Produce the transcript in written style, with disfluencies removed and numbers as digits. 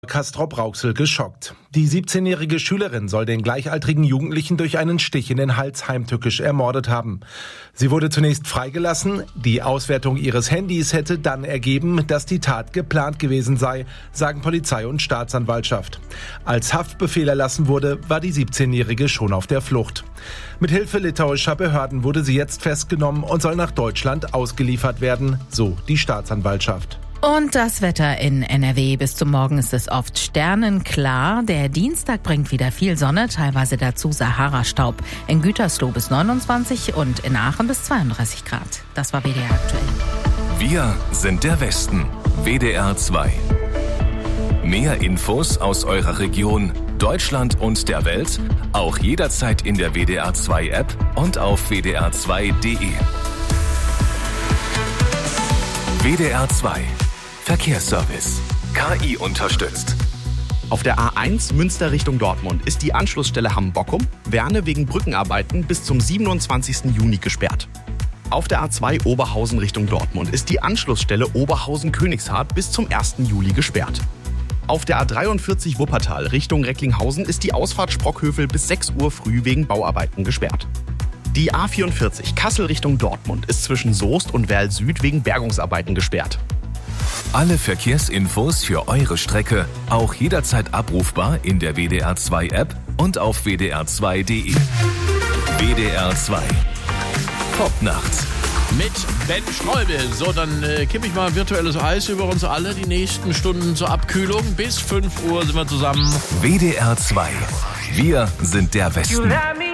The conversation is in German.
Castrop-Rauxel geschockt. Die 17-jährige Schülerin soll den gleichaltrigen Jugendlichen durch einen Stich in den Hals heimtückisch ermordet haben. Sie wurde zunächst freigelassen. Die Auswertung ihres Handys hätte dann ergeben, dass die Tat geplant gewesen sei, sagen Polizei und Staatsanwaltschaft. Als Haftbefehl erlassen wurde, war die 17-jährige schon auf der Flucht. Mit Hilfe litauischer Behörden wurde sie jetzt festgenommen und soll nach Deutschland ausgeliefert werden, so die Staatsanwaltschaft. Und das Wetter in NRW. Bis zum Morgen ist es oft sternenklar. Der Dienstag bringt wieder viel Sonne, teilweise dazu Sahara-Staub. In Gütersloh bis 29 und in Aachen bis 32 Grad. Das war WDR aktuell. Wir sind der Westen. WDR 2. Mehr Infos aus eurer Region, Deutschland und der Welt, auch jederzeit in der WDR 2 App und auf wdr2.de. WDR 2 Verkehrsservice. KI unterstützt. Auf der A1 Münster Richtung Dortmund ist die Anschlussstelle Hamm-Bockum, Werne wegen Brückenarbeiten bis zum 27. Juni gesperrt. Auf der A2 Oberhausen Richtung Dortmund ist die Anschlussstelle Oberhausen-Königshardt bis zum 1. Juli gesperrt. Auf der A43 Wuppertal Richtung Recklinghausen ist die Ausfahrt Sprockhövel bis 6 Uhr früh wegen Bauarbeiten gesperrt. Die A44 Kassel Richtung Dortmund ist zwischen Soest und Werl Süd wegen Bergungsarbeiten gesperrt. Alle Verkehrsinfos für eure Strecke auch jederzeit abrufbar in der WDR 2 App und auf wdr2.de. WDR 2 Popnacht. Mit Ben Streubel. So, dann kippe ich mal virtuelles Eis über uns alle. Die nächsten Stunden zur Abkühlung. Bis 5 Uhr sind wir zusammen. WDR 2. Wir sind der Westen.